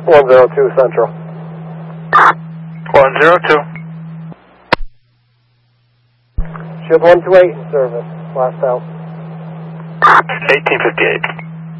102 Central. 102. Shield 128 in service. Last out. 1858.